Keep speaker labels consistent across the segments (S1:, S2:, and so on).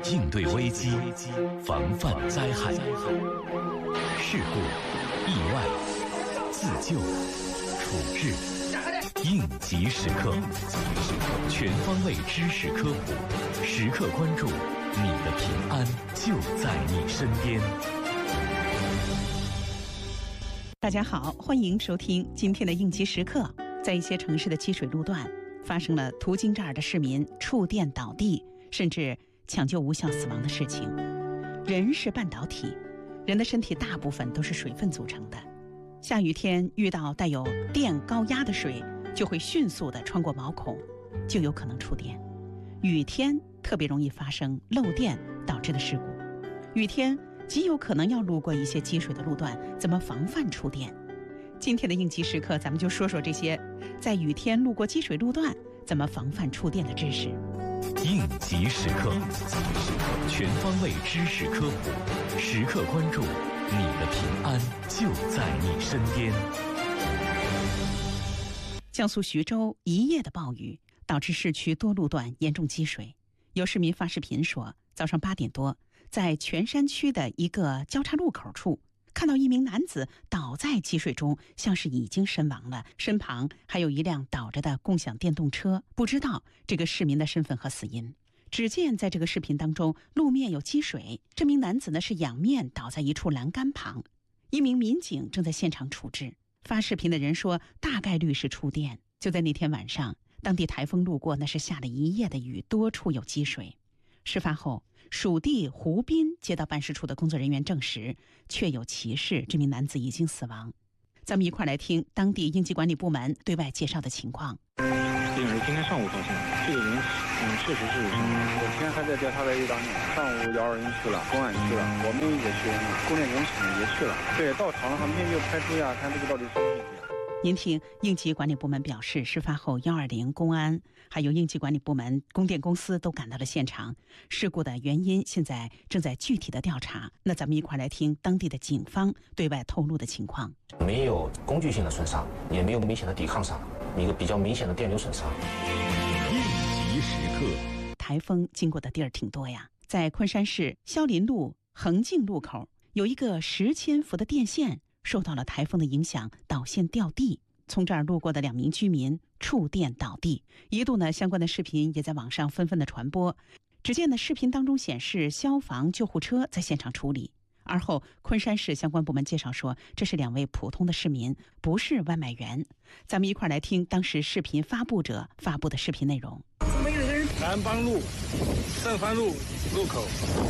S1: 应对危机，防范灾害。事故、意外、自救、处置，应急时刻，全方位知识科普，时刻关注你的平安就在你身边。
S2: 大家好，欢迎收听今天的应急时刻。在一些城市的积水路段，发生了途经这儿的市民触电倒地，甚至抢救无效死亡的事情。人是半导体，人的身体大部分都是水分组成的。下雨天遇到带有电高压的水，就会迅速地穿过毛孔，就有可能触电。雨天特别容易发生漏电导致的事故。雨天极有可能要路过一些积水的路段，怎么防范触电？今天的应急时刻，咱们就说说这些在雨天路过积水路段怎么防范触电的知识。
S1: 应急时刻，全方位知识科普，时刻关注你的平安就在你身边。
S2: 江苏徐州一夜的暴雨导致市区多路段严重积水，有市民发视频说，早上8点多，在泉山区的一个交叉路口处，看到一名男子倒在积水中，像是已经身亡了，身旁还有一辆倒着的共享电动车，不知道这个市民的身份和死因。只见在这个视频当中，路面有积水，这名男子呢是仰面倒在一处栏杆旁，一名民警正在现场处置。发视频的人说，大概率是触电。就在那天晚上，当地台风路过，那是下了一夜的雨，多处有积水。事发后，属地湖滨街道办事处的工作人员证实，确有其事，这名男子已经死亡。咱们一块来听当地应急管理部门对外介绍的情况。
S3: 病人今天上午发现，这个人确实是我今天还在调查的一档面，上午120去了，公安去了，我们也去了，供电公司也去了。对，到场了，他们就排除呀，看这个到底是什么。
S2: 您听，应急管理部门表示，事发后120、公安还有应急管理部门、供电公司都赶到了现场。事故的原因现在正在具体的调查。那咱们一块来听当地的警方对外透露的情况。
S4: 没有工具性的损伤，也没有明显的抵抗伤，一个比较明显的电流损伤。
S1: 应急时刻，
S2: 台风经过的地儿挺多呀，在昆山市肖林路横径路口有一个10千伏的电线受到了台风的影响，导线掉地，从这儿路过的2名居民触电倒地，一度呢相关的视频也在网上纷纷的传播。只见呢视频当中显示消防救护车在现场处理，而后昆山市相关部门介绍说，这是2位普通的市民，不是外卖员。咱们一块来听当时视频发布者发布的视频内容。
S3: 南邦路正番路路口，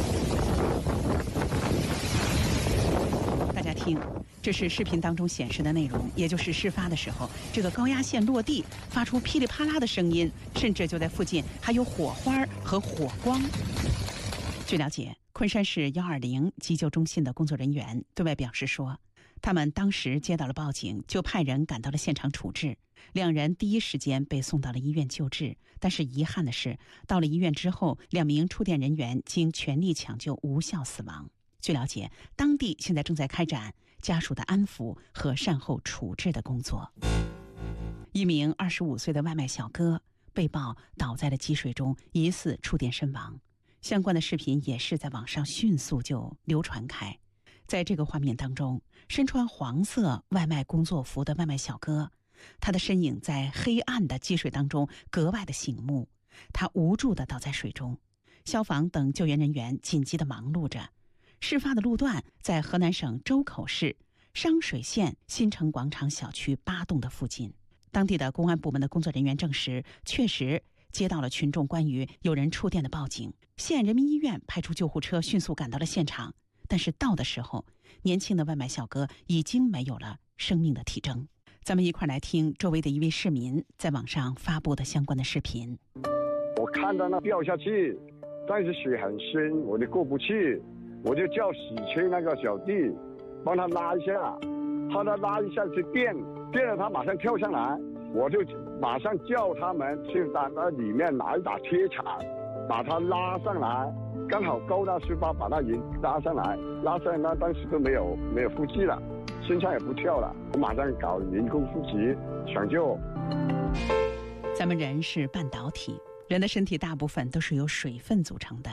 S2: 大家听，这是视频当中显示的内容，也就是事发的时候，这个高压线落地发出噼里啪啦的声音，甚至就在附近还有火花和火光。据了解，昆山市120急救中心的工作人员对外表示说，他们当时接到了报警，就派人赶到了现场处置，2人第一时间被送到了医院救治。但是遗憾的是，到了医院之后，2名触电人员经全力抢救无效死亡。据了解，当地现在正在开展家属的安抚和善后处置的工作。一名25岁的外卖小哥被曝倒在了积水中，疑似触电身亡。相关的视频也是在网上迅速就流传开。在这个画面当中，身穿黄色外卖工作服的外卖小哥，他的身影在黑暗的积水当中格外的醒目，他无助地倒在水中，消防等救援人员紧急地忙碌着。事发的路段在河南省周口市商水县新城广场小区8栋的附近。当地的公安部门的工作人员证实，确实接到了群众关于有人触电的报警，县人民医院派出救护车迅速赶到了现场。但是到的时候，年轻的外卖小哥已经没有了生命的体征。咱们一块来听周围的一位市民在网上发布的相关的视频。
S5: 我看到那掉下去，但是水很深，我就过不去，我就叫洗车那个小弟帮他拉一下，他拉一下去电了，他马上跳上来，我就马上叫他们去那里面拿一把铁铲把他拉上来，刚好够到18把那人拉上来，那当时都没有呼吸了，身上也不跳了，我马上搞人工呼吸抢救。
S2: 咱们人是半导体，人的身体大部分都是由水分组成的。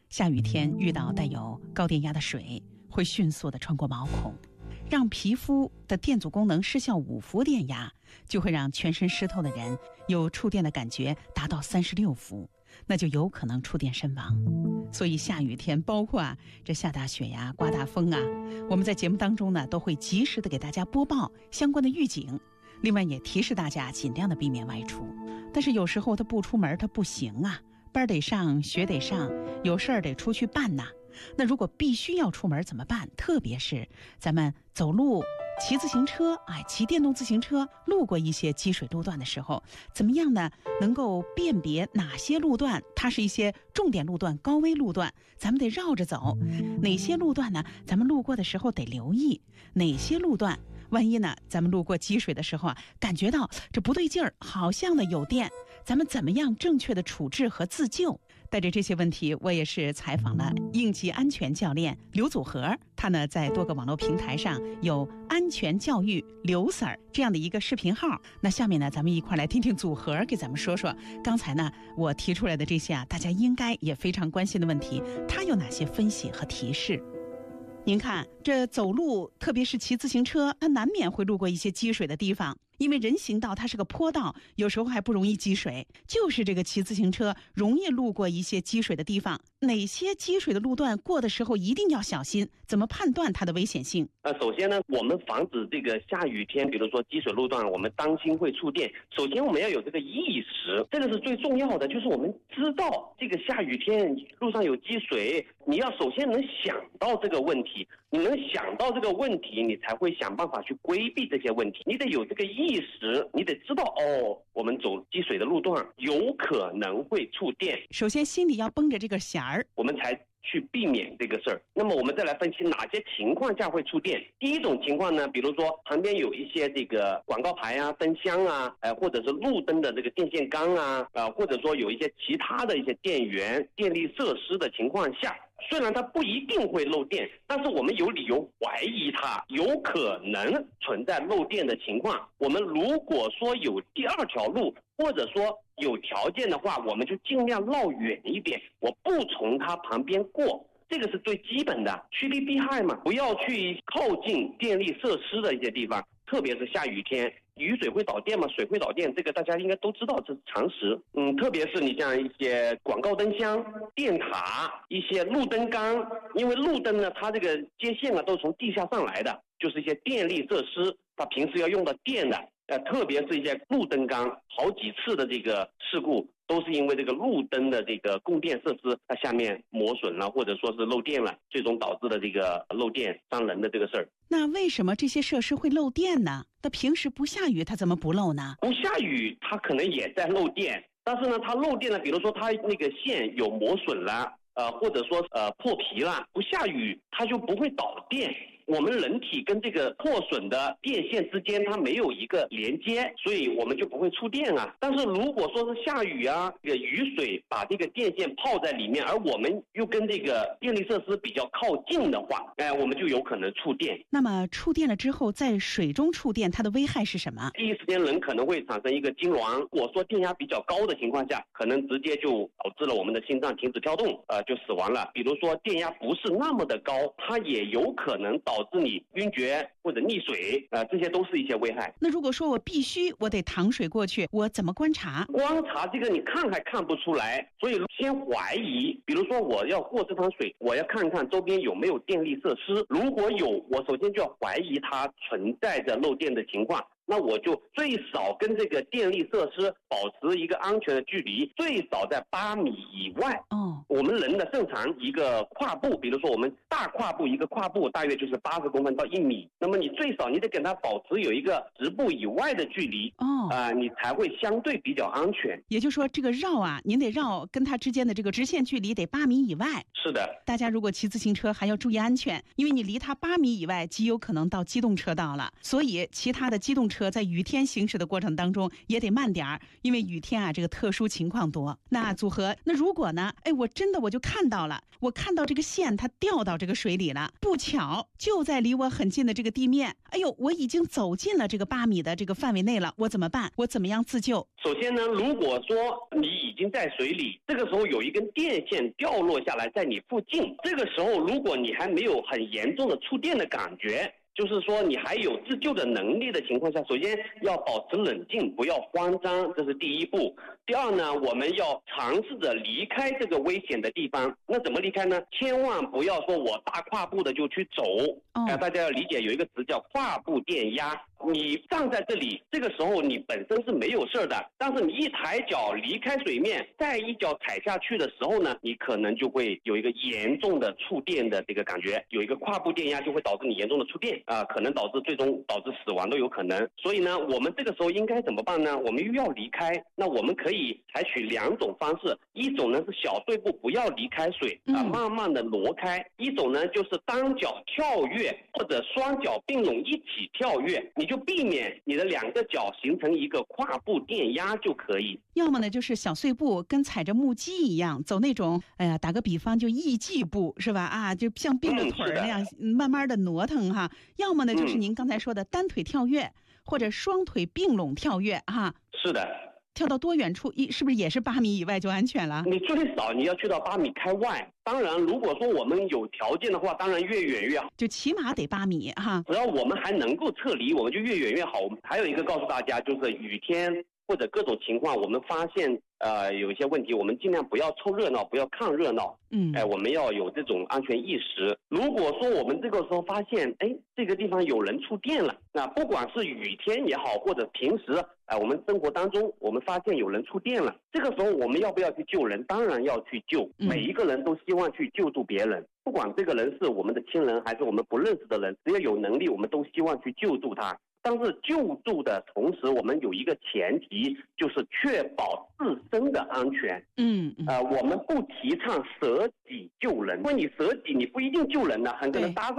S2: 下雨天遇到带有高电压的水，会迅速地穿过毛孔，让皮肤的电阻功能失效5伏电压，就会让全身湿透的人有触电的感觉达到36伏，那就有可能触电身亡。所以下雨天，包括这下大雪呀、刮大风啊，我们在节目当中呢都会及时的给大家播报相关的预警，另外也提示大家尽量的避免外出。但是有时候他不出门他不行啊，班得上，学得上，有事儿得出去办呐。那如果必须要出门怎么办？特别是咱们走路、骑自行车，骑电动自行车路过一些积水路段的时候，怎么样呢？能够辨别哪些路段它是一些重点路段、高危路段，咱们得绕着走；哪些路段呢，咱们路过的时候得留意；哪些路段，万一呢，咱们路过积水的时候感觉到这不对劲儿，好像呢有电，咱们怎么样正确的处置和自救？带着这些问题，我也是采访了应急安全教练刘祖和，他呢在多个网络平台上有安全教育刘 Sir 这样的一个视频号。那下面呢，咱们一块来听听祖和给咱们说说刚才呢我提出来的这些大家应该也非常关心的问题，他有哪些分析和提示？您看，这走路，特别是骑自行车，它难免会路过一些积水的地方，因为人行道它是个坡道，有时候还不容易积水。就是这个骑自行车容易路过一些积水的地方，哪些积水的路段过的时候一定要小心？怎么判断它的危险性？
S6: 首先呢，我们防止这个下雨天，比如说积水路段，我们当心会触电。首先我们要有这个意识，这个是最重要的，就是我们知道这个下雨天路上有积水，你要首先能想到这个问题，你能想到这个问题，你才会想办法去规避这些问题。你得有这个意识，你得知道我们走积水的路段有可能会触电。
S2: 首先心里要绷着这个弦儿，
S6: 我们才去避免这个事儿。那么我们再来分析哪些情况下会触电。第一种情况呢，比如说旁边有一些这个广告牌啊、灯箱啊，或者是路灯的这个电线杆啊，或者说有一些其他的一些电源、电力设施的情况下，虽然它不一定会漏电，但是我们有理由怀疑它有可能存在漏电的情况。我们如果说有第二条路，或者说有条件的话，我们就尽量绕远一点，我不从它旁边过，这个是最基本的，趋利避害嘛，不要去靠近电力设施的一些地方，特别是下雨天。雨水会导电嘛？水会导电，这个大家应该都知道，这是常识。特别是你像一些广告灯箱、电塔、一些路灯杆，因为路灯呢，它这个接线都是从地下上来的，就是一些电力设施，它平时要用到电的。特别是一些路灯杆，好几次的这个事故都是因为这个路灯的这个供电设施它下面磨损了，或者说是漏电了，最终导致了这个漏电伤人的这个事儿。
S2: 那为什么这些设施会漏电呢？那平时不下雨它怎么不漏呢？
S6: 不下雨它可能也在漏电，但是呢它漏电了，比如说它那个线有磨损了，或者说破皮了，不下雨它就不会导电。我们人体跟这个破损的电线之间它没有一个连接，所以我们就不会触电啊。但是如果说是下雨啊，这个雨水把这个电线泡在里面，而我们又跟这个电力设施比较靠近的话，我们就有可能触电。
S2: 那么触电了之后，在水中触电，它的危害是什么？
S6: 第一时间人可能会产生一个痉挛，我说电压比较高的情况下，可能直接就导致了我们的心脏停止跳动，就死亡了。比如说电压不是那么的高，它也有可能导致你晕厥或者溺水，这些都是一些危害。
S2: 那如果说我得淌水过去，我怎么观察？
S6: 观察这个你看还看不出来，所以先怀疑。比如说我要过这趟水，我要看看周边有没有电力设施，如果有，我首先就要怀疑它存在着漏电的情况。那我就最少跟这个电力设施保持一个安全的距离，最少在8米以外。我们人的正常一个跨步，比如说我们大跨步，一个跨步大约就是80公分到1米，那么你最少你得跟它保持有一个10步以外的距离，你才会相对比较安全。
S2: 也就是说这个绕您得绕跟它之间的这个直线距离得8米以外。
S6: 是的，
S2: 大家如果骑自行车还要注意安全，因为你离它8米以外极有可能到机动车道了，所以其他的机动车车在雨天行驶的过程当中也得慢点儿，因为雨天啊这个特殊情况多。那组合，那如果呢，我就看到了，我看到这个线它掉到这个水里了，不巧就在离我很近的这个地面，我已经走进了这个8米的这个范围内了，我怎么办？我怎么样自救？
S6: 首先呢，如果说你已经在水里，这个时候有一根电线掉落下来在你附近，这个时候如果你还没有很严重的触电的感觉，就是说你还有自救的能力的情况下，首先要保持冷静，不要慌张，这是第一步。第二呢，我们要尝试着离开这个危险的地方。那怎么离开呢？千万不要说我大跨步的就去走。大家要理解有一个词叫跨步电压。你站在这里，这个时候你本身是没有事的，但是你一抬脚离开水面，再一脚踩下去的时候呢，你可能就会有一个严重的触电的这个感觉，有一个跨步电压就会导致你严重的触电可能最终导致死亡都有可能。所以呢，我们这个时候应该怎么办呢？我们又要离开，那我们可以采取2种方式，一种呢是小碎步不要离开水慢慢的挪开，一种呢就是单脚跳跃或者双脚并拢一起跳跃，你就避免你的2个脚形成一个跨步电压就可以。
S2: 要么呢就是小碎步跟踩着木屐一样走那种打个比方就艺伎步是吧就像并着腿那样慢慢的挪腾哈。要么呢就是您刚才说的单腿跳跃或者双腿并拢跳跃哈。
S6: 是的。
S2: 跳到多远处是不是也是8米以外就安全了？
S6: 你最少你要去到8米开外。当然如果说我们有条件的话，当然越远越好，
S2: 就起码得8米哈。
S6: 只要我们还能够撤离，我们就越远越好。还有一个告诉大家，就是雨天或者各种情况，我们发现有一些问题，我们尽量不要凑热闹，不要看热闹。我们要有这种安全意识。如果说我们这个时候发现这个地方有人触电了，那不管是雨天也好，或者平时我们生活当中我们发现有人触电了，这个时候我们要不要去救人？当然要去救。每一个人都希望去救助别人，不管这个人是我们的亲人还是我们不认识的人，只要有能力我们都希望去救助他。但是救助的同时，我们有一个前提，就是确保自身的安全。我们不提倡舍己救人，因为你舍己，你不一定救人的，很可能搭上